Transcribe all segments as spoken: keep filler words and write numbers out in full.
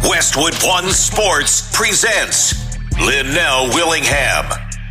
Westwood One Sports presents Linnell Willingham.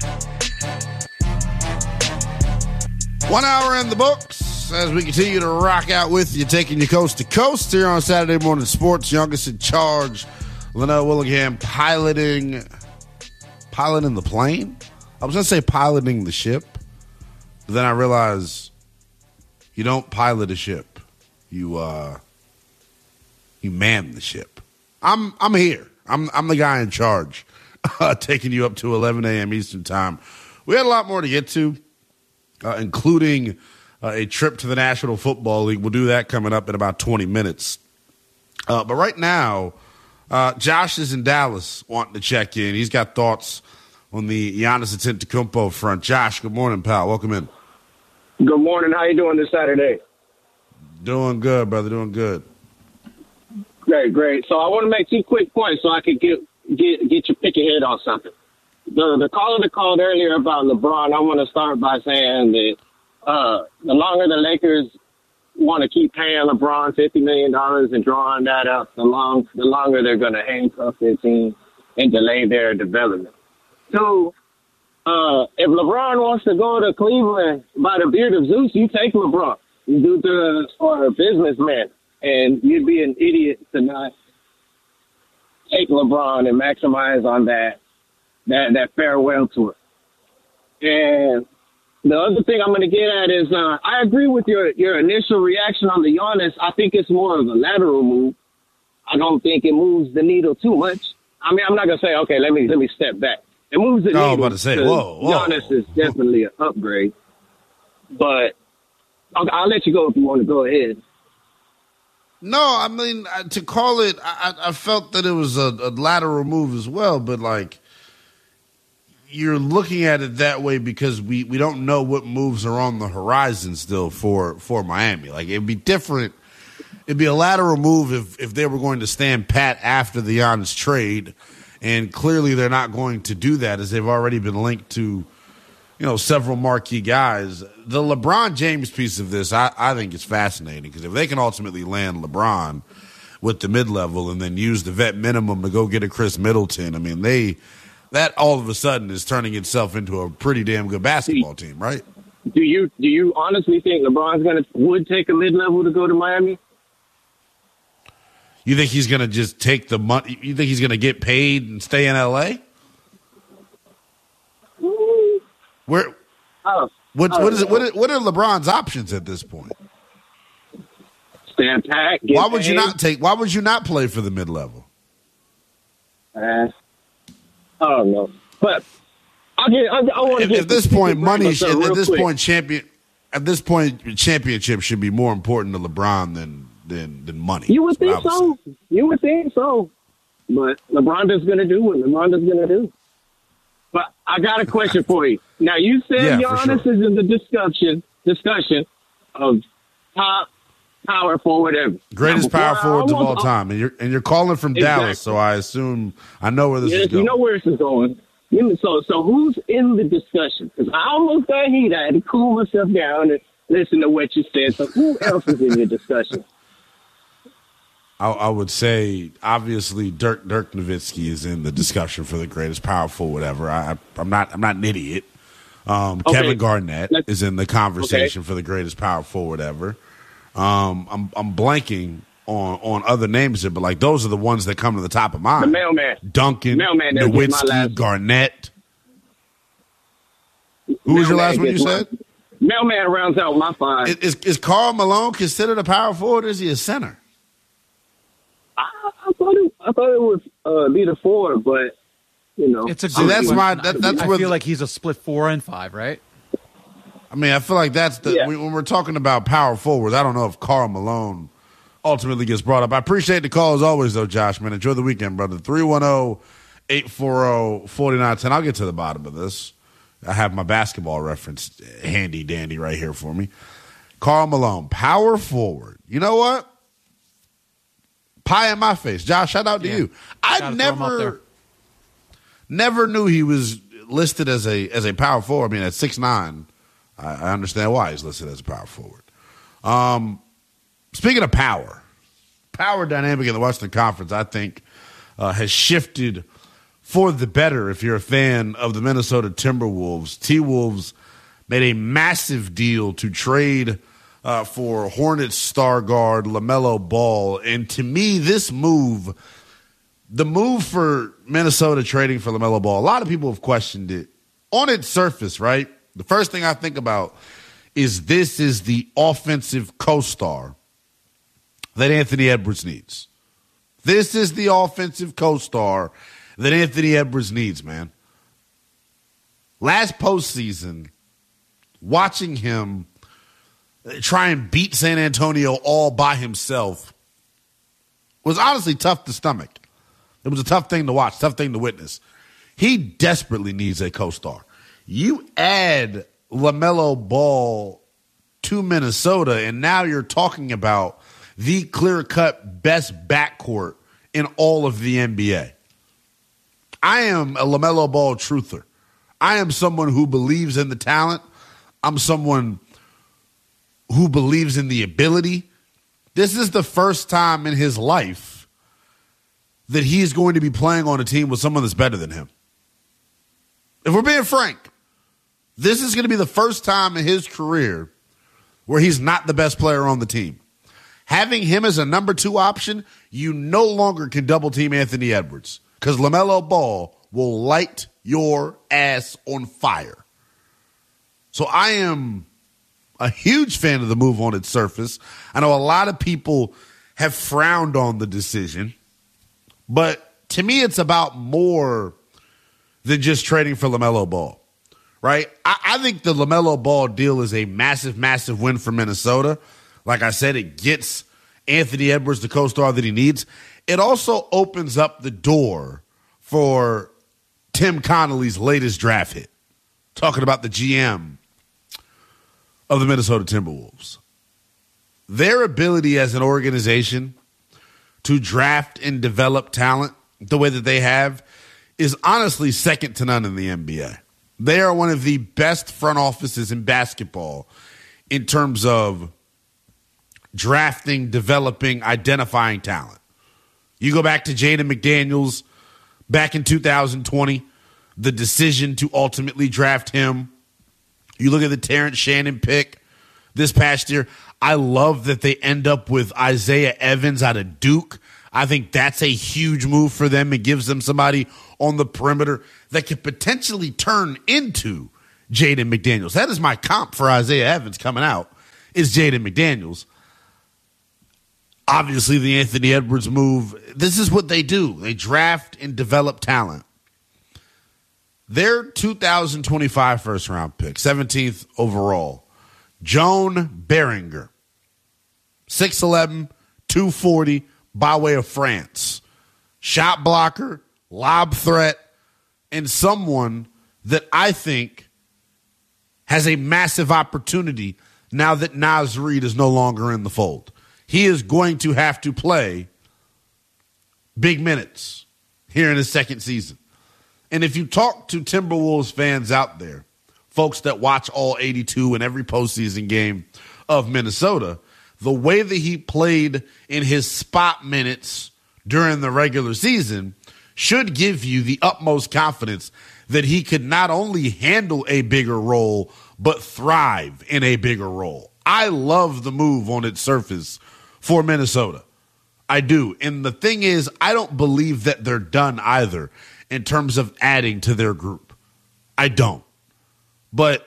One hour in the books as we continue to rock out with you, taking you coast to coast here on Saturday Morning Sports. Youngest in charge, Linnell Willingham, piloting, piloting the plane. I was going to say piloting the ship, but then I realized you don't pilot a ship. You uh, you man the ship. I'm I'm here. I'm I'm the guy in charge, uh, taking you up to eleven a.m. Eastern time. We had a lot more to get to, uh, including uh, a trip to the National Football League. We'll do that coming up in about twenty minutes. Uh, but right now, uh, Josh is in Dallas wanting to check in. He's got thoughts on the Giannis Antetokounmpo front. Josh, good morning, pal. Welcome in. Good morning. How you doing this Saturday? Doing good, brother. Doing good. Great, great. So I want to make two quick points so I can get get get your pick ahead on something. The the caller that called earlier about LeBron, I want to start by saying that uh, the longer the Lakers want to keep paying LeBron fifty million dollars and drawing that up, the long the longer they're going to handcuff their team and delay their development. Two, uh, if LeBron wants to go to Cleveland by the beard of Zeus, you take LeBron. You do the or a businessman. And you'd be an idiot to not take LeBron and maximize on that that that farewell tour. And the other thing I'm going to get at is uh, I agree with your, your initial reaction on the Giannis. I think it's more of a lateral move. I don't think it moves the needle too much. I mean, I'm not going to say, okay, let me let me step back. It moves the No, needle. I'm about to say, whoa, whoa. Giannis is definitely an upgrade. But I'll, I'll let you go if you want to go ahead. No, I mean, uh, to call it, I, I felt that it was a, a lateral move as well, but like, you're looking at it that way because we, we don't know what moves are on the horizon still for, for Miami. Like, it'd be different. It'd be a lateral move if, if they were going to stand pat after the Giannis trade, and clearly they're not going to do that as they've already been linked to, you know, several marquee guys. The LeBron James piece of this, I, I think is fascinating because if they can ultimately land LeBron with the mid-level and then use the vet minimum to go get a Chris Middleton, I mean, they that all of a sudden is turning itself into a pretty damn good basketball team, right? Do you do you honestly think LeBron's gonna would take a mid-level to go to Miami? You think he's gonna just take the money? You think he's gonna get paid and stay in L A? Where? Oh, what? What is it? What are, what are LeBron's options at this point? Stand pat. Why would paid. you not take? Why would you not play for the mid level? Uh, I don't know, but I get. I, I want to. At this point, money. At this quick. point, champion. At this point, championship should be more important to LeBron than than than money. You would think so. Say. You would think so, but LeBron is going to do what LeBron is going to do. But I got a question for you. Now, you said yeah, Giannis sure. is in the discussion discussion of top power forward ever. Greatest now, power forwards of all almost, time. And you're and you're calling from exactly. Dallas, so I assume I know where this yes, is going. You know where this is going. So, so who's in the discussion? Because I almost got heat. I had to cool myself down and listen to what you said. So who else is in the discussion? I, I would say, obviously, Dirk Dirk Nowitzki is in the discussion for the greatest power forward ever. I, I'm not I'm not an idiot. Um, okay. Kevin Garnett Let's, is in the conversation okay. for the greatest power forward ever. Um, I'm I'm blanking on, on other names here, but like those are the ones that come to the top of mind. The mailman, Duncan, mailman Nowitzki, Garnett. Who mailman was your last one you said? My, mailman rounds out my five. Is, is is Karl Malone considered a power forward, or is he a center? I, I thought it. I thought it would uh, be the four, but you know, it's a See, that's my. That, that's I where feel the, like he's a split four and five, right? I mean, I feel like that's the yeah. when we're talking about power forwards. I don't know if Karl Malone ultimately gets brought up. I appreciate the call as always, though, Josh. Man, enjoy the weekend, brother. three one zero, eight four zero, four nine one zero. I'll get to the bottom of this. I have my basketball reference handy dandy right here for me. Karl Malone, power forward. You know what? Pie in my face. Josh, shout out to yeah. you. I never, never knew he was listed as a as a power forward. I mean, at six nine, I, I understand why he's listed as a power forward. Um, speaking of power, power dynamic in the Western Conference, I think, uh, has shifted for the better if you're a fan of the Minnesota Timberwolves. T-Wolves made a massive deal to trade uh, for Hornets star guard LaMelo Ball. And to me, this move, the move for Minnesota trading for LaMelo Ball, a lot of people have questioned it. On its surface, right, the first thing I think about is this is the offensive co-star that Anthony Edwards needs. This is the offensive co-star that Anthony Edwards needs, man. Last postseason, watching him try and beat San Antonio all by himself was honestly tough to stomach. It was a tough thing to watch, tough thing to witness. He desperately needs a co-star. You add LaMelo Ball to Minnesota, and now you're talking about the clear-cut best backcourt in all of the N B A. I am a LaMelo Ball truther. I am someone who believes in the talent. I'm someone who believes in the ability. This is the first time in his life that he's going to be playing on a team with someone that's better than him. If we're being frank, this is going to be the first time in his career where he's not the best player on the team. Having him as a number two option, you no longer can double team Anthony Edwards because LaMelo Ball will light your ass on fire. So I am a huge fan of the move on its surface. I know a lot of people have frowned on the decision, but to me it's about more than just trading for LaMelo Ball, right? I, I think the LaMelo Ball deal is a massive, massive win for Minnesota. Like I said, it gets Anthony Edwards the co-star that he needs. It also opens up the door for Tim Connolly's latest draft hit, talking about the G M of the Minnesota Timberwolves. Their ability as an organization to draft and develop talent the way that they have is honestly second to none in the N B A. They are one of the best front offices in basketball in terms of drafting, developing, identifying talent. You go back to Jaden McDaniels back in two thousand twenty, the decision to ultimately draft him. You look at the Terrence Shannon pick this past year. I love that they end up with Isaiah Evans out of Duke. I think that's a huge move for them. It gives them somebody on the perimeter that could potentially turn into Jaden McDaniels. That is my comp for Isaiah Evans coming out, is Jaden McDaniels. Obviously, the Anthony Edwards move, this is what they do. They draft and develop talent. Their two thousand twenty-five first-round pick, seventeenth overall, Joan Beringer, six eleven, two forty, by way of France. Shot blocker, lob threat, and someone that I think has a massive opportunity now that Naz Reid is no longer in the fold. He is going to have to play big minutes here in his second season. And if you talk to Timberwolves fans out there, folks that watch all eighty-two and every postseason game of Minnesota, the way that he played in his spot minutes during the regular season should give you the utmost confidence that he could not only handle a bigger role, but thrive in a bigger role. I love the move on its surface for Minnesota. I do. And the thing is, I don't believe that they're done either in terms of adding to their group. I don't. But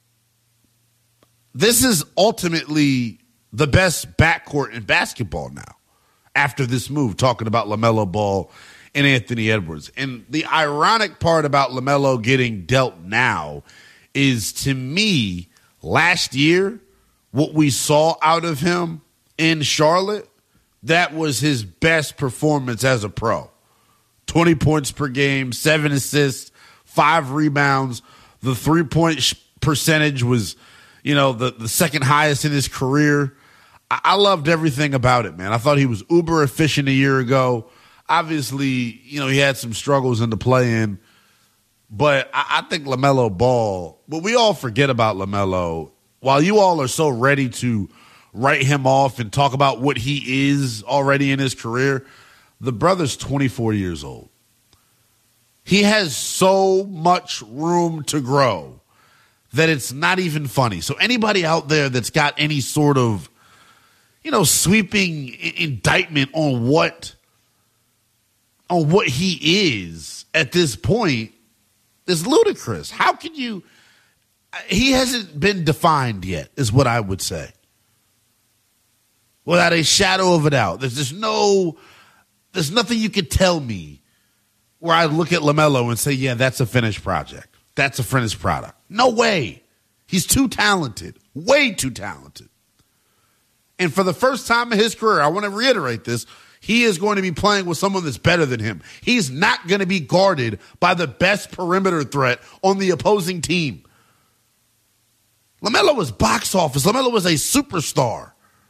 this is ultimately the best backcourt in basketball now after this move, talking about LaMelo Ball and Anthony Edwards. And the ironic part about LaMelo getting dealt now is, to me, last year, what we saw out of him in Charlotte, that was his best performance as a pro. twenty points per game, seven assists, five rebounds. The three-point sh- percentage was, you know, the, the second highest in his career. I-, I loved everything about it, man. I thought he was uber efficient a year ago. Obviously, you know, he had some struggles in the play-in. But I, I think LaMelo Ball, what we all forget about LaMelo, while you all are so ready to write him off and talk about what he is already in his career. The brother's twenty-four years old. He has so much room to grow that it's not even funny. So anybody out there that's got any sort of, you know, sweeping I- indictment on what on what he is at this point is ludicrous. How can you – he hasn't been defined yet is what I would say. Without a shadow of a doubt. There's just no – there's nothing you could tell me where I look at LaMelo and say, yeah, that's a finished project. That's a finished product. No way. He's too talented. Way too talented. And for the first time in his career, I want to reiterate this, he is going to be playing with someone that's better than him. He's not going to be guarded by the best perimeter threat on the opposing team. LaMelo was box office. LaMelo was a superstar.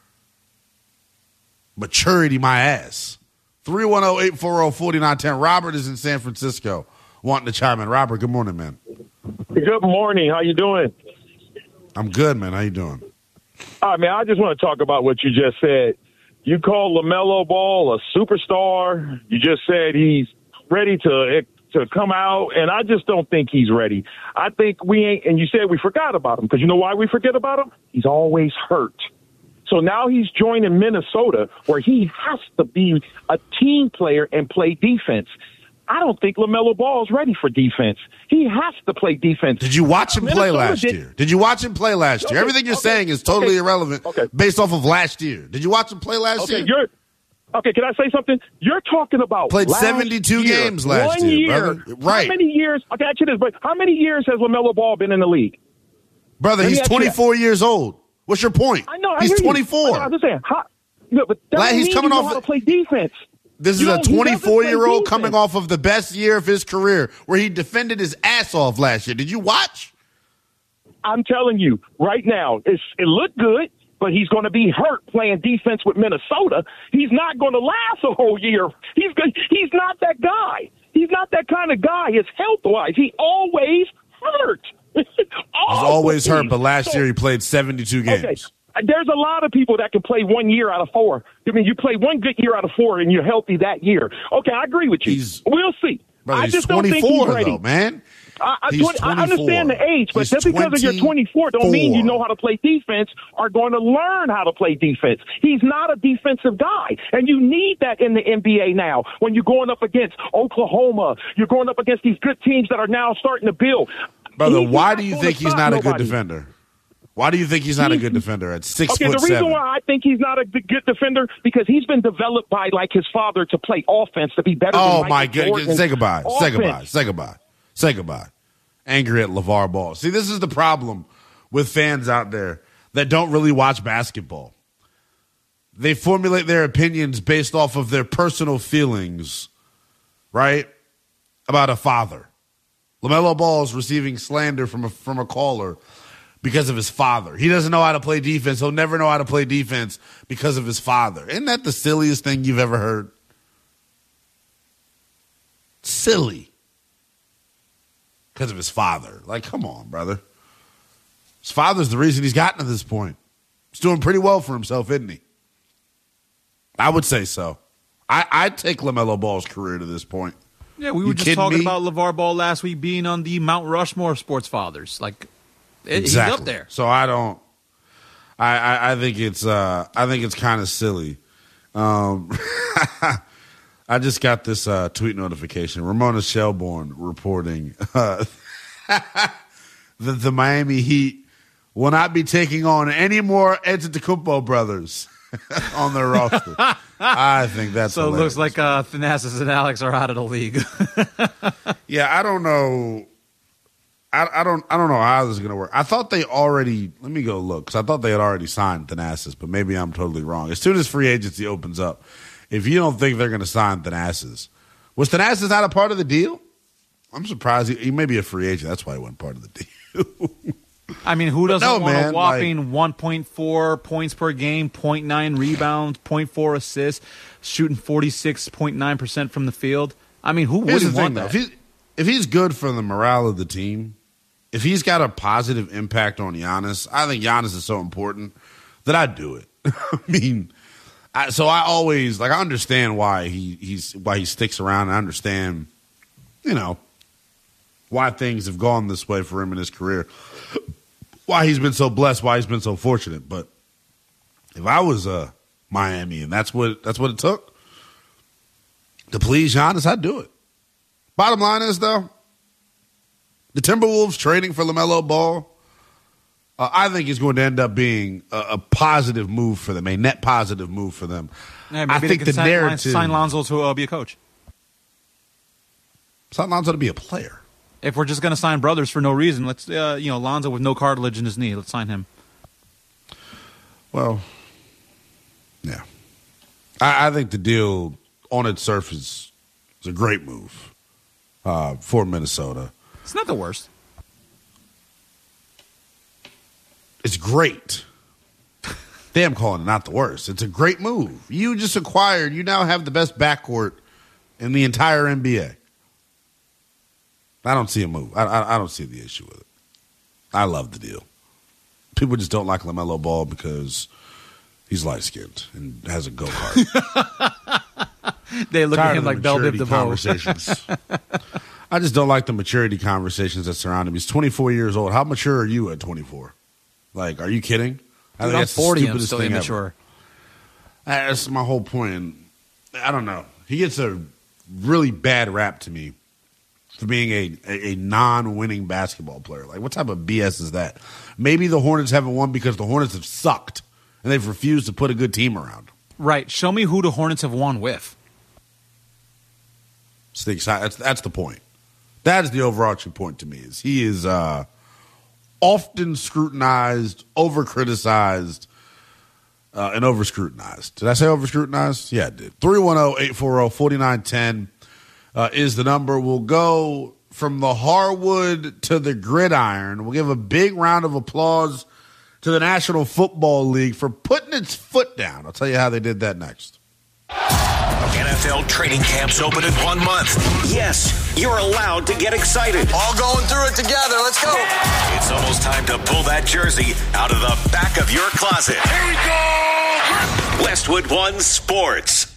Maturity, my ass. three one zero, eight four zero, four nine one zero. Robert is in San Francisco wanting to chime in. Robert, good morning, man. Good morning. How you doing? I'm good, man. How you doing? All right, man, I just want to talk about what you just said. You call LaMelo Ball a superstar. You just said he's ready to to come out, and I just don't think he's ready. I think we ain't, and you said we forgot about him, because you know why we forget about him? He's always hurt. So now he's joining Minnesota, where he has to be a team player and play defense. I don't think LaMelo Ball is ready for defense. He has to play defense. Did you watch him Minnesota play last did, year? Did you watch him play last year? Okay, Everything you're okay, saying is totally okay, irrelevant okay. based off of last year. Did you watch him play last okay, year? You're, okay, can I say something? You're talking about Played last seventy-two year, games last one year, year, brother. Right. How many years? Okay, ask you this, but how many years has LaMelo Ball been in the league? Brother, Let me he's ask you twenty-four years old. What's your point? I know. I He's hear you. twenty-four. I'm just saying. How, no, but that Like, don't he's mean coming you know off- how to play defense. This is You a know, he doesn't play twenty-four-year-old defense. coming off of the best year of his career where he defended his ass off last year. Did you watch? I'm telling you right now, it's, it looked good, but he's going to be hurt playing defense with Minnesota. He's not going to last a whole year. He's good. He's not that guy. He's not that kind of guy. His health-wise, he always hurt. He's always hurt, but last So- year he played seventy-two games. Okay. There's a lot of people that can play one year out of four. I mean, you play one good year out of four, and you're healthy that year. Okay, I agree with you. He's- we'll see. Brother, I he's just don't think he's twenty-four, ready. though, man. I, I, He's twenty, I understand the age, but He's just because of you're twenty-four don't mean you know how to play defense or going to learn how to play defense. He's not a defensive guy, and you need that in the N B A now. When you're going up against Oklahoma, you're going up against these good teams that are now starting to build. Brother, He's why not do you gonna think he's stop not a good nobody. defender? Why do you think he's not a He's- good defender at six Okay, foot the reason seven? why I think he's not a good defender because he's been developed by like his father to play offense to be better. Oh than my Michael goodness! Jordan. Say goodbye. Say Offense. goodbye. Say goodbye. Say goodbye. Angry at LeVar Ball. See, this is the problem with fans out there that don't really watch basketball. They formulate their opinions based off of their personal feelings, right? About a father. LaMelo Ball is receiving slander from a, from a caller because of his father. He doesn't know how to play defense. He'll never know how to play defense because of his father. Isn't that the silliest thing you've ever heard? Silly. Because of his father. Like, come on, brother. His father's the reason he's gotten to this point. He's doing pretty well for himself, isn't he? I would say so. I, I'd take LaMelo Ball's career to this point. Yeah, we You were just kidding talking me? about LeVar Ball last week being on the Mount Rushmore of sports fathers. Like, it, Exactly. he's up there. So I don't. I I, I think it's uh I think it's kind of silly. Um, I just got this uh, tweet notification. Ramona Shelbourne reporting uh, that the Miami Heat will not be taking on any more Antetokounmpo brothers on their roster. I think that's So it hilarious. looks like uh, Thanasis and Alex are out of the league. Yeah, I don't know. I, I don't. I don't know how this is going to work. I thought they already. Let me go look because I thought they had already signed Thanasis, but maybe I'm totally wrong. As soon as free agency opens up, if you don't think they're going to sign Thanasis, was Thanasis not a part of the deal? I'm surprised. He, he may be a free agent. That's why he wasn't part of the deal. I mean, who doesn't no, want man, a whopping one point four points per game, zero point nine rebounds, zero point four assists, shooting forty-six point nine percent from the field? I mean, who Here's the wouldn't thing, want though. that? If he's, if he's good for the morale of the team, if he's got a positive impact on Giannis, I think Giannis is so important that I'd do it. I mean, I, so I always like I understand why he he's why he sticks around. I understand, you know, why things have gone this way for him in his career. Why he's been so blessed. Why he's been so fortunate. But if I was uh, Miami and that's what that's what it took to please Giannis, I'd do it. Bottom line is though, the Timberwolves trading for LaMelo Ball. Uh, I think it's going to end up being a, a positive move for them, a net positive move for them. Yeah, I think the sign, narrative sign Lonzo to uh, be a coach. Sign Lonzo to be a player. If we're just going to sign brothers for no reason, let's uh, you know Lonzo with no cartilage in his knee. Let's sign him. Well, yeah, I, I think the deal on its surface is a great move uh, for Minnesota. It's not the worst. It's great. Damn, calling it not the worst. It's a great move. You just acquired, you now have the best backcourt in the entire N B A. I don't see a move. I, I, I don't see the issue with it. I love the deal. People just don't like LaMelo Ball because he's light-skinned and has a go-kart. They look Tired at him like Bell Biv DeVoe. Conversations. I just don't like the maturity conversations that surround him. He's twenty-four years old. How mature are you at twenty-four? Like, are you kidding? I Dude, think I'm that's forty. the I'm stupidest still thing immature. ever. That's my whole point. And I don't know. He gets a really bad rap to me for being a, a, a non-winning basketball player. Like, what type of B S is that? Maybe the Hornets haven't won because the Hornets have sucked and they've refused to put a good team around. Right. Show me who the Hornets have won with. That's, that's the point. That is the overarching point to me. Is he is uh, often scrutinized, over-criticized, uh, and over-scrutinized. Did I say over-scrutinized? Yeah, I did. three one zero, eight four zero, four nine one zero uh, is the number. We'll go from the hardwood to the gridiron. We'll give a big round of applause to the National Football League for putting its foot down. I'll tell you how they did that next. N F L training camps open in one month. Yes, you're allowed to get excited. All going through it together. Let's go. It's almost time to pull that jersey out of the back of your closet. Here we go. Westwood One Sports.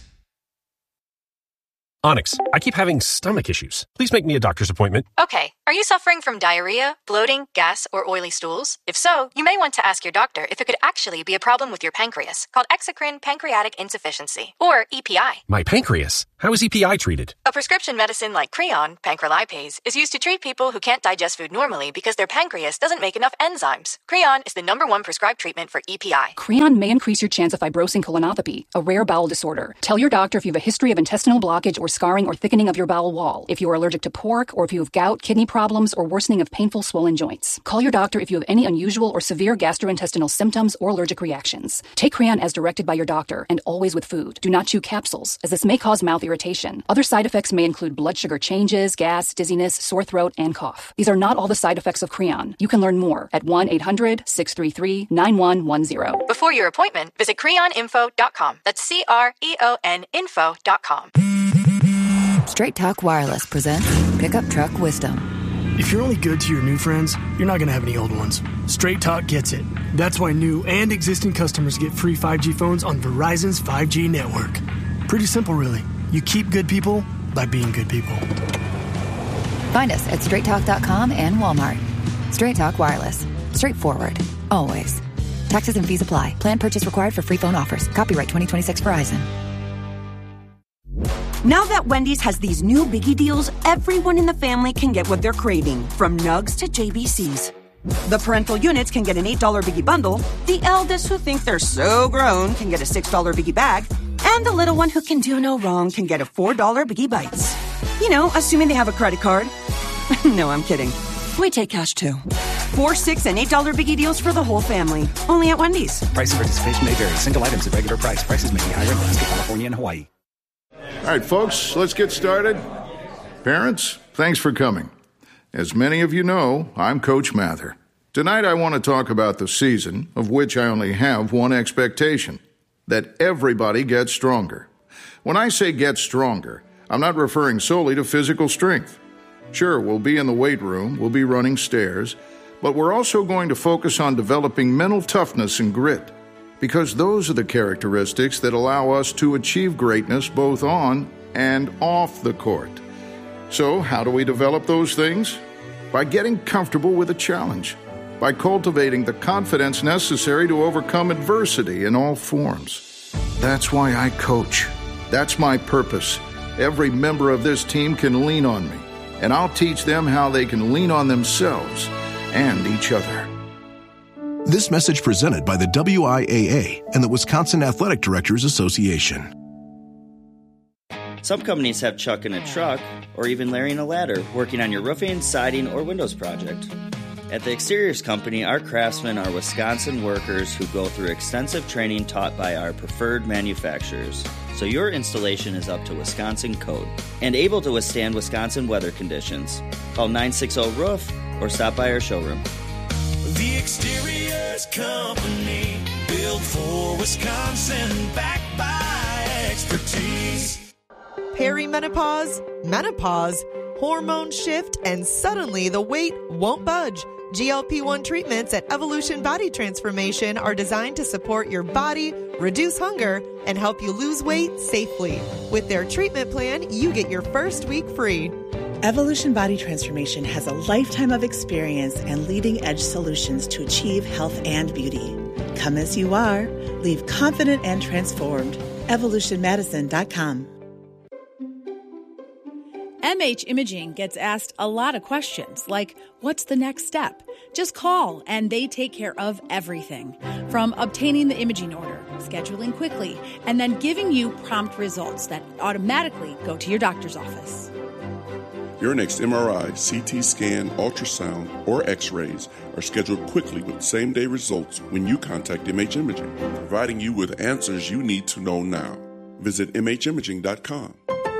Onyx, I keep having stomach issues. Please make me a doctor's appointment. Okay, are you suffering from diarrhea, bloating, gas, or oily stools? If so, you may want to ask your doctor if it could actually be a problem with your pancreas, called exocrine pancreatic insufficiency, or E P I. My pancreas? How is E P I treated? A prescription medicine like Creon, pancrelipase, is used to treat people who can't digest food normally because their pancreas doesn't make enough enzymes. Creon is the number one prescribed treatment for E P I. Creon may increase your chance of fibrosing colonopathy, a rare bowel disorder. Tell your doctor if you have a history of intestinal blockage or scarring or thickening of your bowel wall, if you are allergic to pork, or if you have gout, kidney problems, or worsening of painful swollen joints. Call your doctor if you have any unusual or severe gastrointestinal symptoms or allergic reactions. Take Creon as directed by your doctor, and always with food. Do not chew capsules, as this may cause mouth irritation. Other side effects may include blood sugar changes, gas, dizziness, sore throat, and cough. These are not all the side effects of Creon. You can learn more at one eight hundred, six three three, nine one one zero. Before your appointment, visit creon info dot com. That's C R E O N info dot com. Straight Talk Wireless presents Pickup Truck Wisdom. If you're only good to your new friends, you're not going to have any old ones. Straight Talk gets it. That's why new and existing customers get free five G phones on Verizon's five G network. Pretty simple, really. You keep good people by being good people. Find us at straight talk dot com and Walmart. Straight Talk Wireless. Straightforward. Always. Taxes and fees apply. Plan purchase required for free phone offers. Copyright twenty twenty-six Verizon. Now that Wendy's has these new biggie deals, everyone in the family can get what they're craving, from nugs to J B Cs. The parental units can get an eight dollar biggie bundle, the eldest who think they're so grown can get a six dollar biggie bag, and the little one who can do no wrong can get a four dollar biggie bites. You know, assuming they have a credit card. No, I'm kidding. We take cash too. Four, six, and eight dollar biggie deals for the whole family. Only at Wendy's. Price and participation may vary. Single items at regular price. Prices may be higher in Alaska, California, and Hawaii. All right, folks, let's get started. Parents, thanks for coming. As many of you know, I'm Coach Mather. Tonight I want to talk about the season, of which I only have one expectation, that everybody gets stronger. When I say get stronger, I'm not referring solely to physical strength. Sure, we'll be in the weight room, we'll be running stairs, but we're also going to focus on developing mental toughness and grit. because those are the characteristics that allow us to achieve greatness both on and off the court. So, how do we develop those things? By getting comfortable with a challenge, by cultivating the confidence necessary to overcome adversity in all forms. That's why I coach. That's my purpose. Every member of this team can lean on me, and I'll teach them how they can lean on themselves and each other. This message presented by the W I A A and the Wisconsin Athletic Directors Association. Some companies have Chuck in a truck, or even Larry in a ladder, working on your roofing, siding, or windows project. At the Exteriors Company, our craftsmen are Wisconsin workers who go through extensive training taught by our preferred manufacturers, so your installation is up to Wisconsin code and able to withstand Wisconsin weather conditions. Call nine six zero roof or stop by our showroom. The Exteriors Company, built for Wisconsin, backed by expertise. Perimenopause, menopause, hormone shift, and suddenly the weight won't budge. G L P one treatments at Evolution Body Transformation are designed to support your body, reduce hunger, and help you lose weight safely. With their treatment plan, you get your first week free. Evolution Body Transformation has a lifetime of experience and leading-edge solutions to achieve health and beauty. Come as you are. Leave confident and transformed. evolution medicine dot com. M H Imaging gets asked a lot of questions, like, what's the next step? Just call, and they take care of everything. From obtaining the imaging order, scheduling quickly, and then giving you prompt results that automatically go to your doctor's office. Your next M R I, C T scan, ultrasound, or X-rays are scheduled quickly with same-day results when you contact M H Imaging, providing you with answers you need to know now. Visit M H imaging dot com.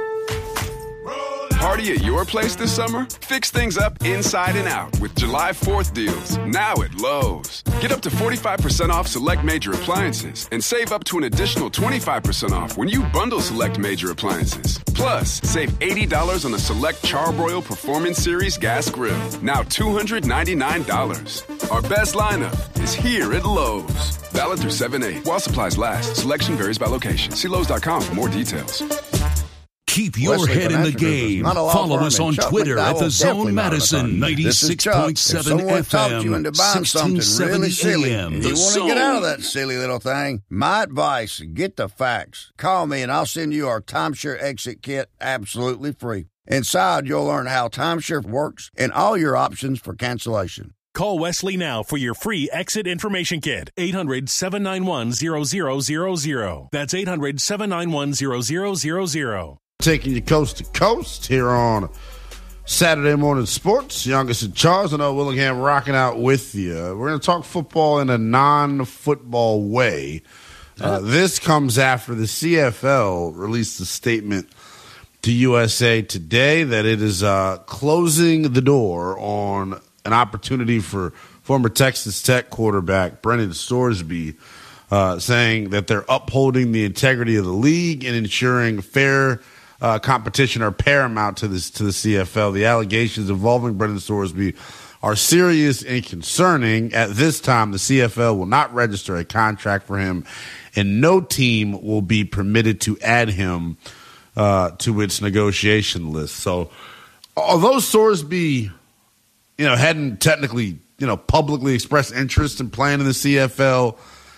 Party at your place this summer? Fix things up inside and out with July fourth deals, now at Lowe's. Get up to forty-five percent off select major appliances and save up to an additional twenty-five percent off when you bundle select major appliances. Plus, save eighty dollars on a select Charbroil Performance Series gas grill, now two hundred ninety-nine dollars. Our best lineup is here at Lowe's. Valid through seven eight. While supplies last, selection varies by location. See Lowe's dot com for more details. Keep your Wesley head in the game. Follow us on Twitter at The Zone Madison, ninety-six point seven F M, sixteen seventy A M. You want to get out of that silly little thing? My advice, get the facts. Call me and I'll send you our timeshare exit kit absolutely free. Inside, you'll learn how timeshare works and all your options for cancellation. Call Wesley now for your free exit information kit. eight hundred, seven nine one, zero zero zero zero. That's eight hundred, seven nine one, zero zero zero zero. Taking you coast to coast here on Saturday Morning Sports. Youngest in Charge. I know Willingham rocking out with you. We're going to talk football in a non-football way. Uh, this comes after the C F L released a statement to U S A Today that it is uh, closing the door on an opportunity for former Texas Tech quarterback Brennan Sorsby, uh, saying that they're upholding the integrity of the league and ensuring fair Uh, competition are paramount to this to the C F L. The allegations involving Brennan Sorsby are serious and concerning. At this time, the C F L will not register a contract for him, and no team will be permitted to add him uh, to its negotiation list. So, although Sorsby, you know, hadn't technically, you know, publicly expressed interest in playing in the C F L,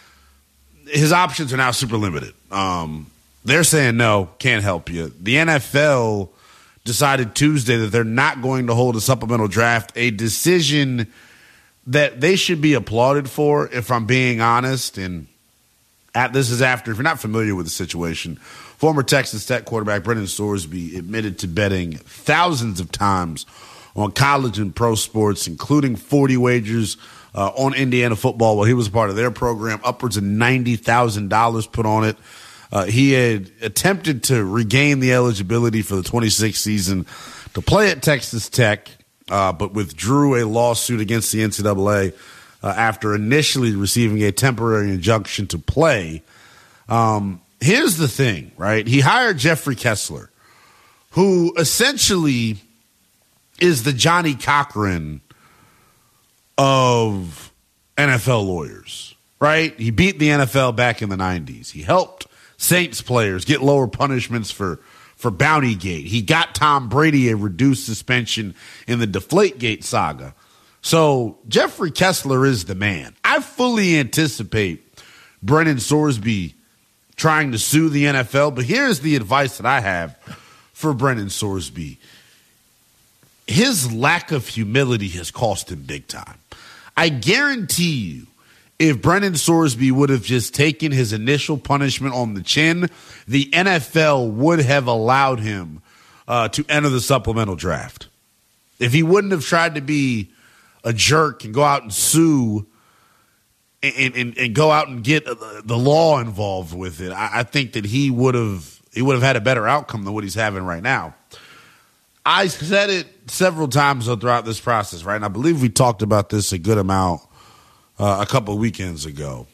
his options are now super limited. Um, They're saying no, can't help you. The N F L decided Tuesday that they're not going to hold a supplemental draft, a decision that they should be applauded for, if I'm being honest. And at, this is after, if you're not familiar with the situation, former Texas Tech quarterback Brennan Sorsby admitted to betting thousands of times on college and pro sports, including forty wagers uh, on Indiana football while he was a part of their program, upwards of ninety thousand dollars put on it. Uh, he had attempted to regain the eligibility for the twenty-six season to play at Texas Tech, uh, but withdrew a lawsuit against the N C double A uh, after initially receiving a temporary injunction to play. Um, here's the thing, right? He hired Jeffrey Kessler, who essentially is the Johnny Cochran of N F L lawyers. right? He beat the N F L back in the nineties. He helped Saints players get lower punishments for, for Bountygate. He got Tom Brady a reduced suspension in the Deflategate saga. So Jeffrey Kessler is the man. I fully anticipate Brennan Sorsby trying to sue the N F L, but here's the advice that I have for Brennan Sorsby. His lack of humility has cost him big time. I guarantee you, if Brennan Sorsby would have just taken his initial punishment on the chin, the N F L would have allowed him uh, to enter the supplemental draft. If he wouldn't have tried to be a jerk and go out and sue and, and, and go out and get the law involved with it, I, I think that he would have he would have had a better outcome than what he's having right now. I said it several times throughout this process, right? And I believe we talked about this a good amount uh, a couple of weekends ago.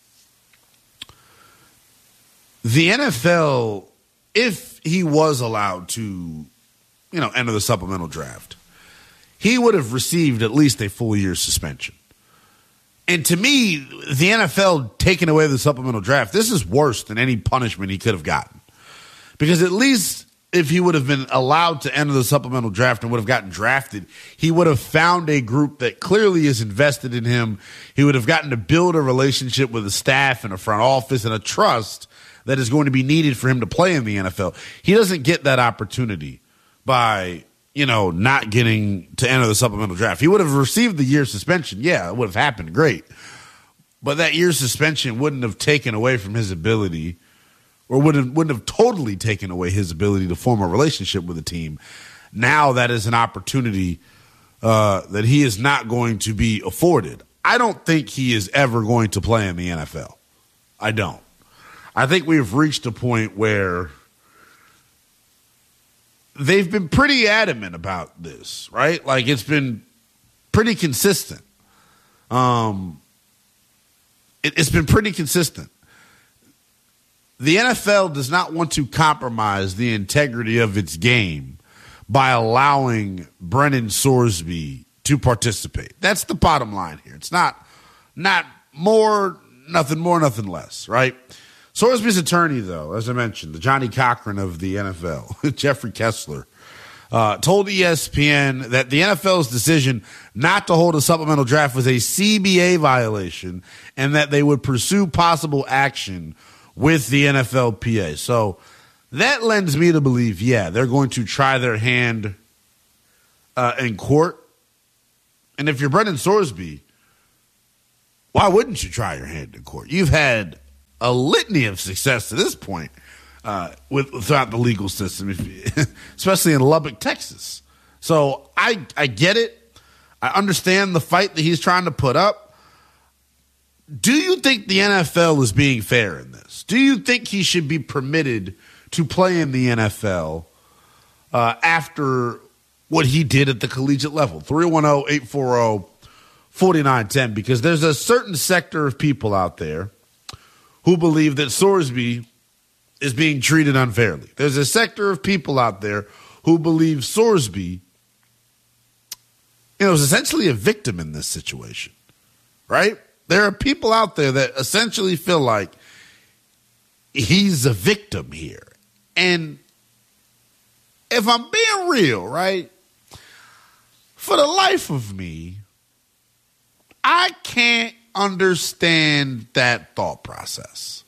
The N F L, if he was allowed to, you know, enter the supplemental draft, he would have received at least a full year suspension. And to me, the N F L taking away the supplemental draft, this is worse than any punishment he could have gotten. Because at least if he would have been allowed to enter the supplemental draft and would have gotten drafted, he would have found a group that clearly is invested in him. He would have gotten to build a relationship with the staff and a front office and a trust that is going to be needed for him to play in the N F L. He doesn't get that opportunity by, you know, not getting to enter the supplemental draft. He would have received the year suspension. Yeah, it would have happened. Great. But that year suspension wouldn't have taken away from his ability, or wouldn't, wouldn't have totally taken away his ability to form a relationship with the team. Now that is an opportunity uh, that he is not going to be afforded. I don't think he is ever going to play in the N F L. I don't. I think we've reached a point where they've been pretty adamant about this, right? Like, it's been pretty consistent. Um, it, it's been pretty consistent. The N F L does not want to compromise the integrity of its game by allowing Brennan Sorsby to participate. That's the bottom line here. It's not, not more, nothing more, nothing less, right? Sorsby's attorney, though, as I mentioned, the Johnny Cochran of the N F L, Jeffrey Kessler, uh, told E S P N that the N F L's decision not to hold a supplemental draft was a C B A violation and that they would pursue possible action with the N F L P A. So that lends me to believe, yeah, they're going to try their hand uh, in court. And if you're Brennan Sorsby, why wouldn't you try your hand in court? You've had a litany of success to this point uh, with throughout the legal system, if you, especially in Lubbock, Texas. So I I get it. I understand the fight that he's trying to put up. Do you think the N F L is being fair in this? Do you think he should be permitted to play in the N F L uh, after what he did at the collegiate level? three one zero, eight four zero, four nine one zero. Because there's a certain sector of people out there who believe that Sorsby is being treated unfairly. There's a sector of people out there who believe Sorsby, you know, is essentially a victim in this situation, right? There are people out there that essentially feel like he's a victim here. And if I'm being real, right, for the life of me, I can't understand that thought process.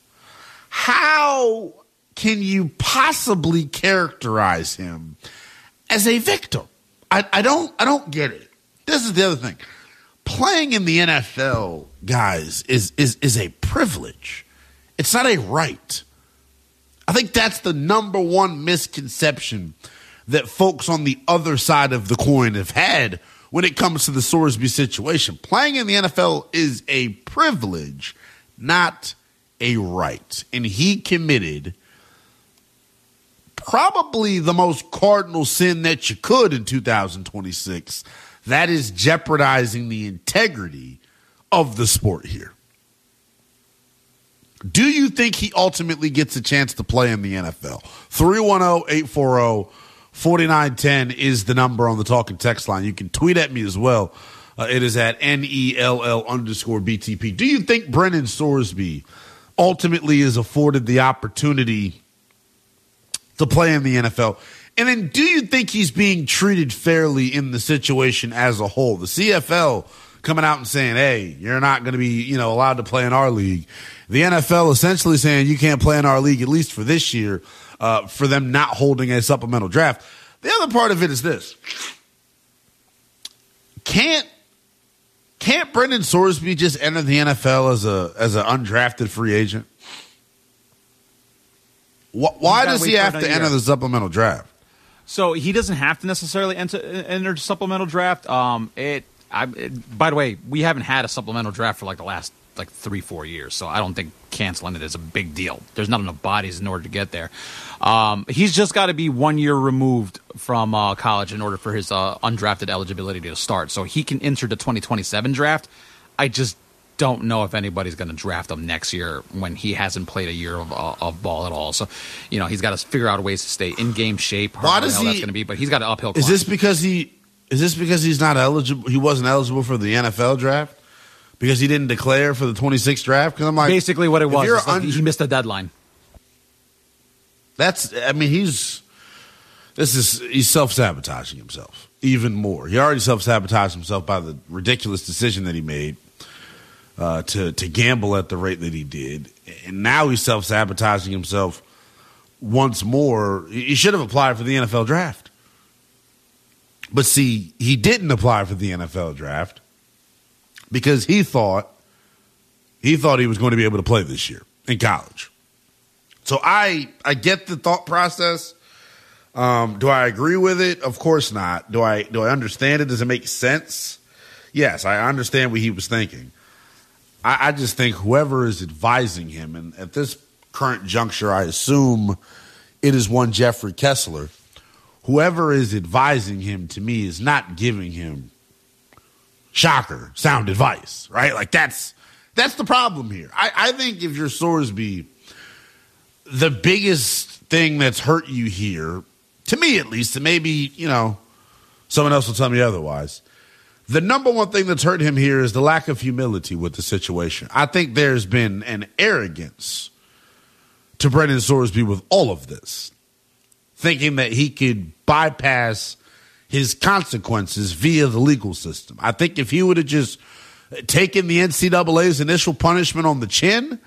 How can you possibly characterize him as a victim? I, I don't I don't get it. This is the other thing. Playing in the N F L, guys, is is is a privilege. It's not a right. I think that's the number one misconception that folks on the other side of the coin have had when it comes to the Sorsby situation. Playing in the N F L is a privilege, not a right. And he committed probably the most cardinal sin that you could in two thousand twenty-six. That is jeopardizing the integrity of the sport here. Do you think he ultimately gets a chance to play in the N F L? three one zero, eight four zero, four nine one zero is the number on the talking text line. You can tweet at me as well. Uh, it is at N E L L underscore B T P. Do you think Brennan Sorsby ultimately is afforded the opportunity to play in the N F L? And then do you think he's being treated fairly in the situation as a whole? The C F L coming out and saying, hey, you're not going to be, you know, allowed to play in our league. The N F L essentially saying you can't play in our league, at least for this year, uh, for them not holding a supplemental draft. The other part of it is this. Can't can't Brennan Sorsby just enter the N F L as a as an undrafted free agent? Why, why does he have to enter the supplemental draft? So he doesn't have to necessarily enter, enter the supplemental draft. Um, it, I, it, by the way, we haven't had a supplemental draft for like the last like three, four years. So I don't think canceling it is a big deal. There's not enough bodies in order to get there. Um, he's just got to be one year removed from uh, college in order for his uh, undrafted eligibility to start. So he can enter the twenty twenty-seven draft. I just don't know if anybody's going to draft him next year when he hasn't played a year of, uh, of ball at all. So, you know, he's got to figure out ways to stay in game shape. Why does he? That's going to be, but he's got an uphill climb. Is this because he? Is this because he's not eligible? He wasn't eligible for the N F L draft because he didn't declare for the twenty-sixth draft. Because I'm like, basically what it was. Is like un- he missed the deadline. That's. I mean, he's. This is he's self-sabotaging himself even more. He already self-sabotaged himself by the ridiculous decision that he made. Uh, to to gamble at the rate that he did, and now he's self-sabotaging himself once more. He should have applied for the N F L draft. But see, he didn't apply for the N F L draft because he thought he thought he was going to be able to play this year in college. So I I get the thought process. Um, do I agree with it? Of course not. Do I do I understand it? Does it make sense? Yes, I understand what he was thinking. I, I just think whoever is advising him, and at this current juncture, I assume it is one Jeffrey Kessler. Whoever is advising him, to me, is not giving him shocker sound advice, right? Like that's that's the problem here. I, I think if you're Sorsby, the biggest thing that's hurt you here, to me at least, and maybe, you know, someone else will tell me otherwise, the number one thing that's hurt him here is the lack of humility with the situation. I think there's been an arrogance to Brennan Sorsby with all of this, thinking that he could bypass his consequences via the legal system. I think if he would have just taken the N C double A's initial punishment on the chin,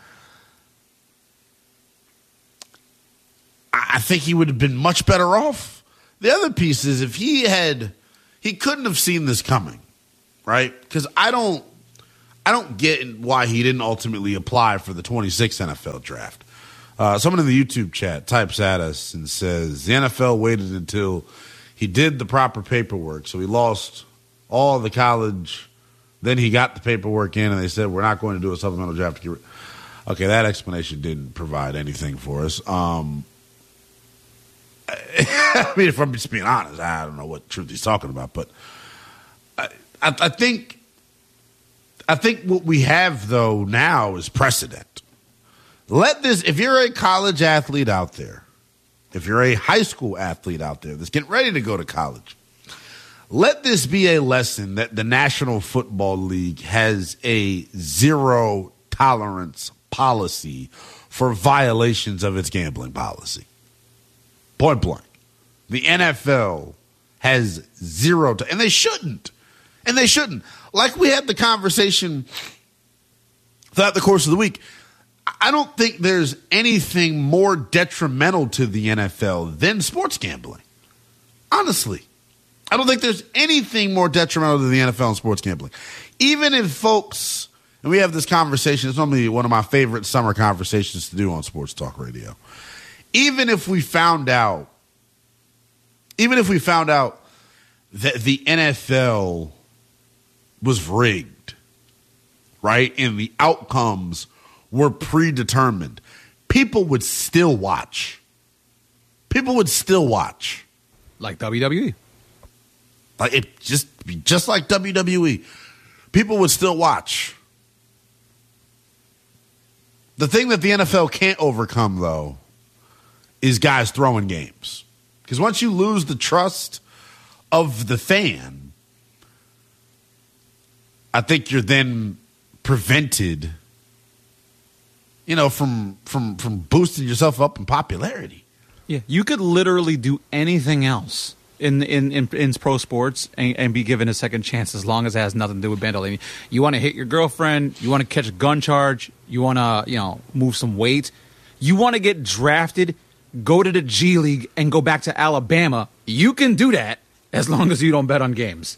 I think he would have been much better off. The other piece is if he had, he couldn't have seen this coming. Right? Because I don't I don't get why he didn't ultimately apply for the twenty-sixth N F L draft. Uh, someone in the YouTube chat types at us and says the N F L waited until he did the proper paperwork. So he lost all the college. Then he got the paperwork in and they said, we're not going to do a supplemental draft. To get rid-. Okay, that explanation didn't provide anything for us. Um, I mean, if I'm just being honest, I don't know what truth he's talking about, but I, I, I think I think what we have, though, now is precedent. Let this, if you're a college athlete out there, if you're a high school athlete out there that's getting ready to go to college, let this be a lesson that the National Football League has a zero tolerance policy for violations of its gambling policy. Point blank. The N F L has zero, to, and they shouldn't. And they shouldn't. Like we had the conversation throughout the course of the week, I don't think there's anything more detrimental to the N F L than sports gambling. Honestly. I don't think there's anything more detrimental to the N F L and sports gambling. Even if folks, and we have this conversation, it's normally one of my favorite summer conversations to do on Sports Talk Radio. Even if we found out, even if we found out that the N F L was rigged, right, and the outcomes were predetermined, people would still watch. People would still watch. Like W W E. Like it just just like W W E. People would still watch. The thing that the N F L can't overcome, though, is guys throwing games. Because once you lose the trust of the fan, I think you're then prevented, you know, from from from boosting yourself up in popularity. Yeah, you could literally do anything else in in in, in pro sports and, and be given a second chance as long as it has nothing to do with bandoleering. You want to hit your girlfriend, you want to catch a gun charge, you want to, you know, move some weight, you want to get drafted, go to the G League and go back to Alabama. You can do that as long as you don't bet on games.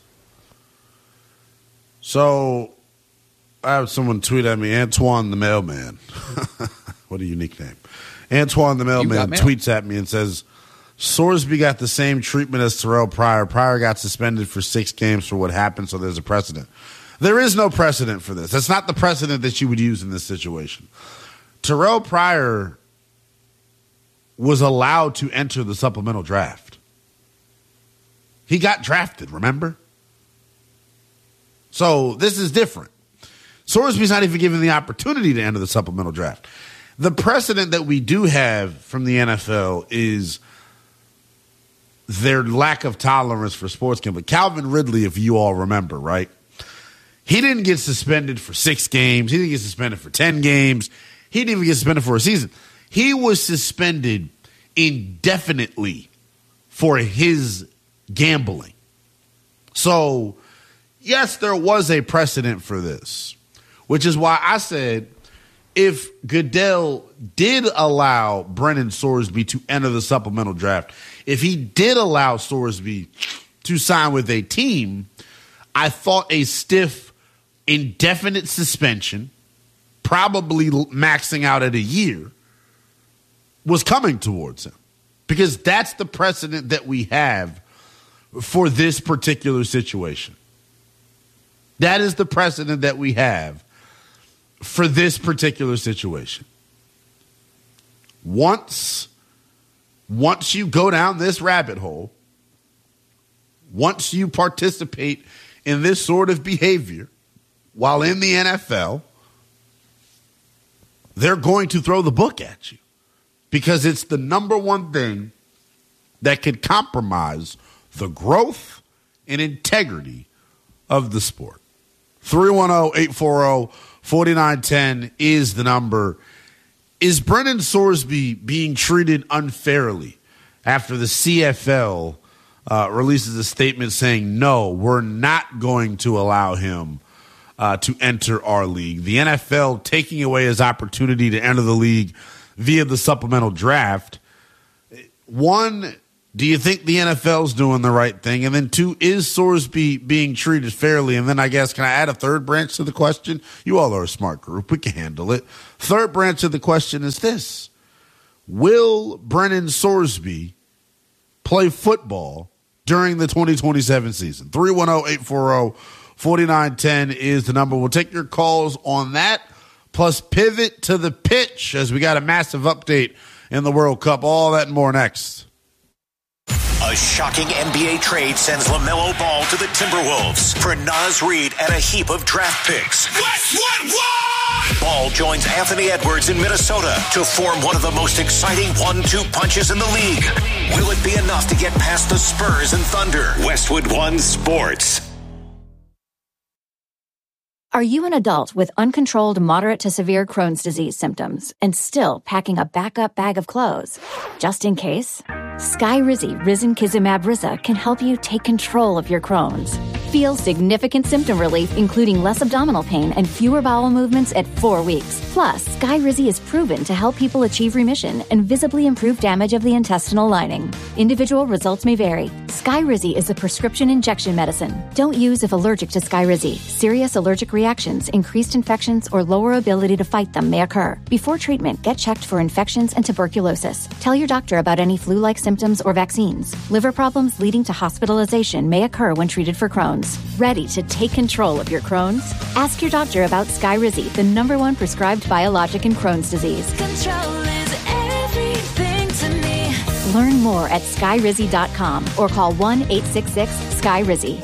So I have someone tweet at me, Antoine the Mailman. What a unique name. Antoine the Mailman tweets at me and says, Sorsby got the same treatment as Terrell Pryor. Pryor got suspended for six games for what happened, so there's a precedent. There is no precedent for this. That's not the precedent that you would use in this situation. Terrell Pryor was allowed to enter the supplemental draft. He got drafted, remember? So this is different. Sorsby's not even given the opportunity to enter the supplemental draft. The precedent that we do have from the N F L is their lack of tolerance for sports gambling. Calvin Ridley, if you all remember, right? He didn't get suspended for six games. He didn't get suspended for ten games. He didn't even get suspended for a season. He was suspended indefinitely for his gambling. So, yes, there was a precedent for this, which is why I said if Goodell did allow Brennan Sorsby to enter the supplemental draft, if he did allow Sorsby to sign with a team, I thought a stiff, indefinite suspension, probably maxing out at a year, was coming towards him. Because that's the precedent that we have for this particular situation. That is the precedent that we have for this particular situation. Once, once you go down this rabbit hole, once you participate in this sort of behavior while in the N F L, they're going to throw the book at you because it's the number one thing that could compromise the growth and integrity of the sport. three one zero, eight four zero, four nine one zero is the number. Is Brennan Sorsby being treated unfairly after the C F L uh, releases a statement saying, no, we're not going to allow him uh, to enter our league? The N F L taking away his opportunity to enter the league via the supplemental draft. One, do you think the N F L's doing the right thing? And then two, is Sorsby being treated fairly? And then I guess, can I add a third branch to the question? You all are a smart group. We can handle it. Third branch of the question is this. Will Brennan Sorsby play football during the twenty twenty-seven season? three one zero, eight four zero, four nine one zero is the number. We'll take your calls on that, plus pivot to the pitch as we got a massive update in the World Cup. All that and more next. A shocking N B A trade sends LaMelo Ball to the Timberwolves for Naz Reid and a heap of draft picks. What, what, what? Ball joins Anthony Edwards in Minnesota to form one of the most exciting one two punches in the league. Will it be enough to get past the Spurs and Thunder? Westwood One Sports. Are you an adult with uncontrolled moderate to severe Crohn's disease symptoms and still packing a backup bag of clothes? Just in case? Skyrizi Risankizumab Riza can help you take control of your Crohn's. Feel significant symptom relief, including less abdominal pain and fewer bowel movements at four weeks. Plus, Skyrizi is proven to help people achieve remission and visibly improve damage of the intestinal lining. Individual results may vary. Skyrizi is a prescription injection medicine. Don't use if allergic to Skyrizi. Serious allergic reactions, increased infections, or lower ability to fight them may occur. Before treatment, get checked for infections and tuberculosis. Tell your doctor about any flu-like symptoms or vaccines. Liver problems leading to hospitalization may occur when treated for Crohn's. Ready to take control of your Crohn's? Ask your doctor about Skyrizi, the number one prescribed biologic in Crohn's disease. Control is everything to me. Learn more at skyrizi dot com or call one eight six six sky rizi.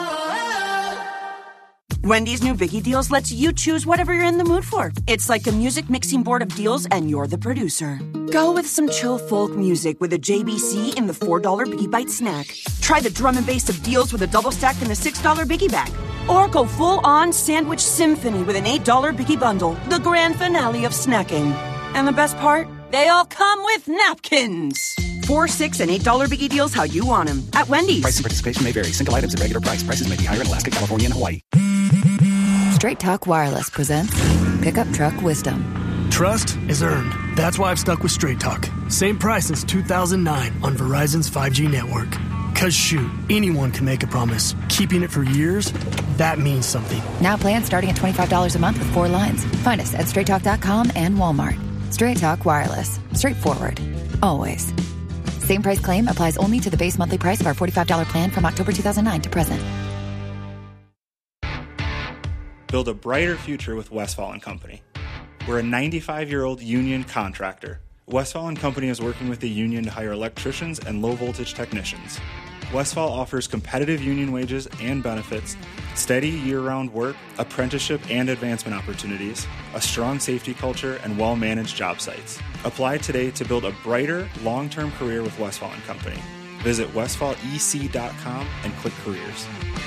Wendy's new Biggie Deals lets you choose whatever you're in the mood for. It's like a music mixing board of deals, and you're the producer. Go with some chill folk music with a J B C in the four dollar Biggie Bite snack. Try the drum and bass of deals with a double stack in the six dollar Biggie bag. Or go full-on sandwich symphony with an eight dollar Biggie Bundle, the grand finale of snacking. And the best part? They all come with napkins. Four, six, and eight dollar Biggie deals how you want them at Wendy's. Price and participation may vary. Single items at regular price. Prices may be higher in Alaska, California, and Hawaii. Straight Talk Wireless presents Pickup Truck Wisdom. Trust is earned. That's why I've stuck with Straight Talk. Same price since two thousand nine on Verizon's five G network. Cause shoot, anyone can make a promise. Keeping it for years, that means something. Now plans starting at twenty-five dollars a month with four lines. Find us at straight talk dot com and Walmart. Straight Talk Wireless. Straightforward. Always. Same price claim applies only to the base monthly price of our forty-five dollars plan from October two thousand nine to present. Build a brighter future with Westfall and Company. We're a ninety-five-year-old union contractor. Westfall and Company is working with the union to hire electricians and low-voltage technicians. Westfall offers competitive union wages and benefits, steady year-round work, apprenticeship and advancement opportunities, a strong safety culture, and well-managed job sites. Apply today to build a brighter, long-term career with Westfall and Company. Visit westfall e c dot com and click careers.